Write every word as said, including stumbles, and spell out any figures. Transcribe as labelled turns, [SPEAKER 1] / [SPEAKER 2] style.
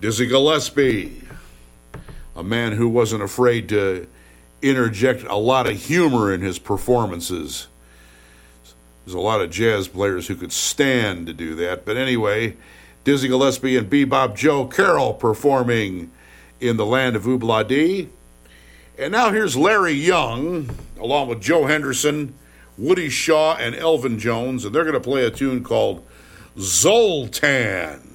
[SPEAKER 1] Dizzy Gillespie, a man who wasn't afraid to interject a lot of humor in his performances. There's a lot of jazz players who could stand to do that. But anyway, Dizzy Gillespie and Bebop Joe Carroll performing in the land of Oobla-Dee. And now here's Larry Young, along with Joe Henderson, Woody Shaw, and Elvin Jones. And they're going to play a tune called Zoltan.